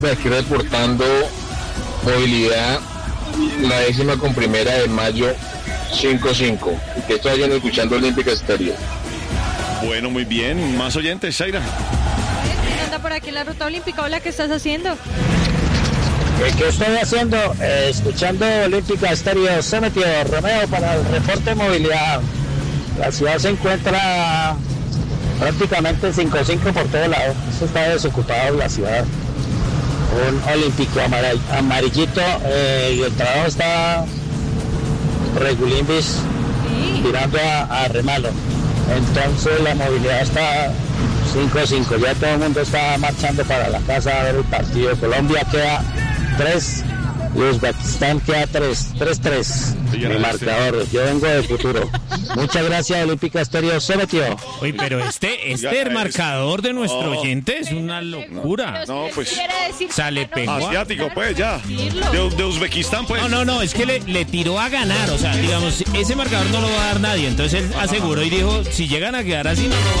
Aquí reportando movilidad, la 11ª de mayo, 5-5. Que estoy haciendo escuchando Olímpica Estéreo. Bueno, muy bien. Más oyentes, Zaira. ¿Quién anda por aquí en la ruta olímpica? Hola, ¿qué estás haciendo? ¿Qué estoy haciendo? Escuchando Olímpica Estéreo. Se metió Romeo para el reporte de movilidad. La ciudad se encuentra prácticamente 5-5 por todo lado. Eso está desocupado la ciudad. Un olímpico amarillito y el trabajo está regulimbis tirando a remalo. Entonces la movilidad está 5-5. Ya todo el mundo está marchando para la casa a ver el partido. Colombia queda 3 y Uzbekistán queda 3-3. Mi marcador, yo vengo del futuro. Muchas gracias, Olímpica Estéreo. Se metió. Oye, pero este marcador de nuestro oyente es una locura. No, pues. O sea, le pegó. Asiático, pues, ya. De Uzbekistán, pues. No, es que le tiró a ganar. O sea, digamos, ese marcador no lo va a dar nadie. Entonces él aseguró y dijo: si llegan a quedar así, no lo va